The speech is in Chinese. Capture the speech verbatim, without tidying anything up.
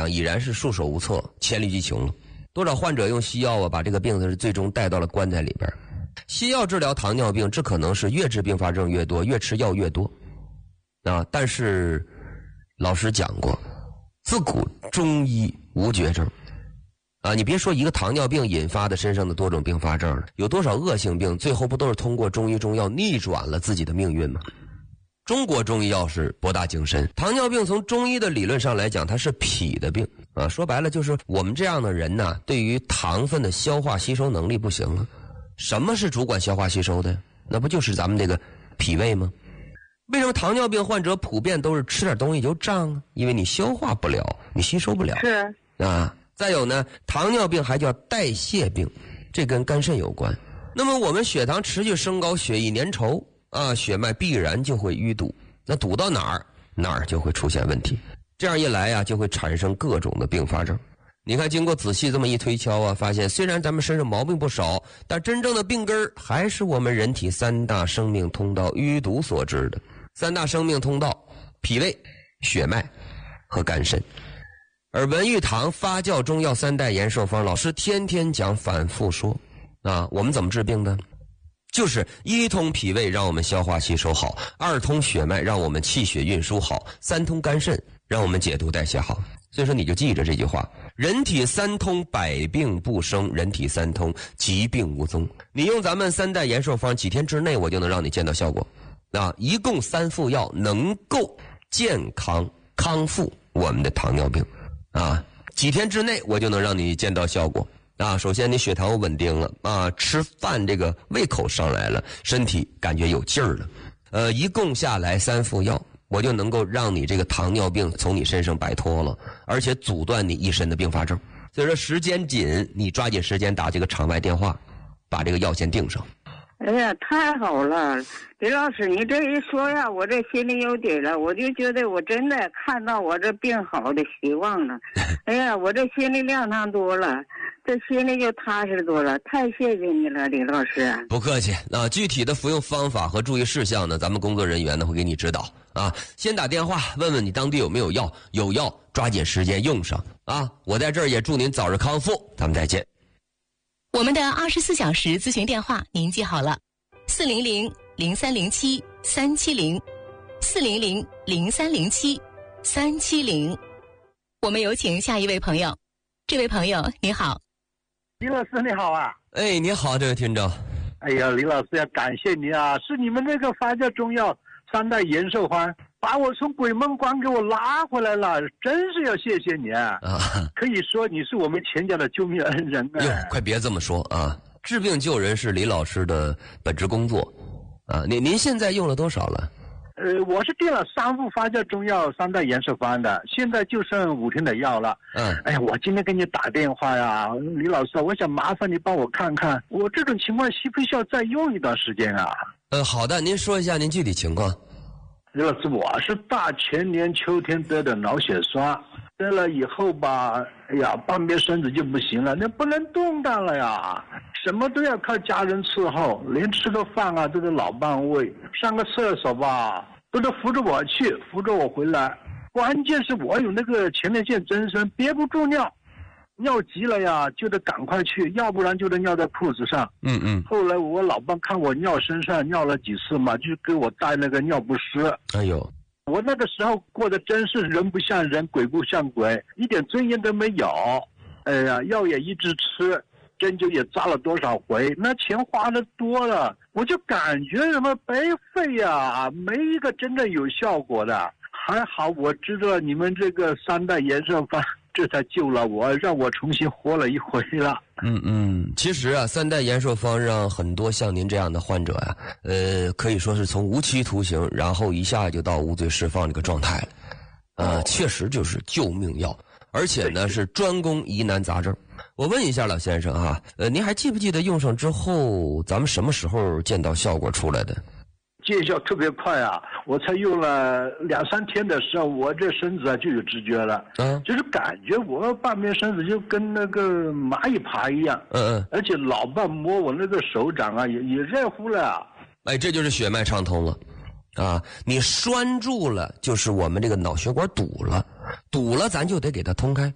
讲已然是束手无策，黔驴技穷了。多少患者用西药啊，把这个病是最终带到了棺材里边。西药治疗糖尿病，这可能是越治并发症越多，越吃药越多啊。但是老师讲过，自古中医无绝症啊。你别说一个糖尿病引发的身上的多种并发症，有多少恶性病最后不都是通过中医中药逆转了自己的命运吗？中国中医药是博大精深，糖尿病从中医的理论上来讲，它是脾的病啊。说白了就是我们这样的人呢，对于糖分的消化吸收能力不行了。什么是主管消化吸收的？那不就是咱们这个脾胃吗？为什么糖尿病患者普遍都是吃点东西就胀啊？因为你消化不了，你吸收不了。 是啊。再有呢，糖尿病还叫代谢病，这跟肝肾有关。那么我们血糖持续升高，血液粘稠啊，血脉必然就会淤堵，那堵到哪儿哪儿就会出现问题。这样一来啊，就会产生各种的并发症。你看，经过仔细这么一推敲啊，发现虽然咱们身上毛病不少，但真正的病根还是我们人体三大生命通道淤堵所致的。三大生命通道：脾胃、血脉和肝肾。而文玉堂发酵中药三代延寿方，老师天天讲，反复说啊，我们怎么治病的？就是一通脾胃让我们消化吸收好，二通血脉让我们气血运输好，三通肝肾让我们解毒代谢好。所以说你就记着这句话，人体三通百病不生，人体三通疾病无踪。你用咱们三代延寿方，几天之内我就能让你见到效果啊！一共三副药能够健康康复我们的糖尿病啊，几天之内我就能让你见到效果啊。首先你血糖稳定了啊，吃饭这个胃口上来了，身体感觉有劲儿了。呃，一共下来三副药，我就能够让你这个糖尿病从你身上摆脱了，而且阻断你一身的并发症。所以说时间紧，你抓紧时间打这个场外电话，把这个药先订上。 哎呀，太好了，李老师，你这一说呀，我这心里有底了，我就觉得我真的看到我这病好的希望了。哎呀，我这心里亮堂多了，这心里就踏实多了，太谢谢你了，李老师。 不客气。那具体的服用方法和注意事项呢，咱们工作人员呢会给你指导啊。先打电话问问你当地有没有药，有药抓紧时间用上啊。我在这儿也祝您早日康复，咱们再见。 我们的二十四小时咨询电话您记好了，四零零零三零七三七零，四零零零三零七三七零。我们有请下一位朋友。这位朋友你好。 李老师你好啊。 哎，你好，这位听众。 哎呀，李老师要感谢你啊，是你们那个发酵中药三代延寿方把我从鬼门关给我拉回来了，真是要谢谢你啊！啊，可以说你是我们全家的救命恩人啊！ 哟，快别这么说啊！治病救人是李老师的本职工作啊。您您现在用了多少了？ 呃，我是订了三副发酵中药三代延寿方的，现在就剩五天的药了。嗯，哎呀，我今天给你打电话呀，李老师，我想麻烦你帮我看看，我这种情况需不需要再用一段时间啊？ 呃，好的，您说一下您具体情况。 李老师，我是大前年秋天得的脑血栓，得了以后吧，哎呀，半边身子就不行了，那不能动弹了呀，什么都要靠家人伺候，连吃个饭啊都得老伴喂，上个厕所吧都得扶着我去，扶着我回来。关键是我有那个前列腺增生，憋不住尿，尿急了呀就得赶快去，要不然就得尿在裤子上。嗯嗯。后来我老伴看我尿身上尿了几次嘛，就给我带那个尿不湿。 哎呦， 我那个时候过得真是人不像人，鬼不像鬼，一点尊严都没有。哎呀，药也一直吃，针灸也扎了多少回，那钱花的多了，我就感觉什么白费呀，没一个真正有效果的。还好我知道你们这个三代延寿方，这才救了我，让我重新活了一回了。 嗯嗯，其实啊，三代延寿方让很多像您这样的患者呀、啊，呃，可以说是从无期徒刑，然后一下就到无罪释放这个状态了。呃，确实就是救命药，而且呢是专攻疑难杂症。我问一下老先生啊，呃，您还记不记得用上之后，咱们什么时候见到效果出来的？ 见效特别快啊！我才用了两三天的时候，我这身子啊就有知觉了，嗯，就是感觉我半边身子就跟那个蚂蚁爬一样，嗯嗯，而且老伴摸我那个手掌啊，也也热乎了。 哎，这就是血脉畅通了，啊，你拴住了，就是我们这个脑血管堵了，堵了咱就得给它通开，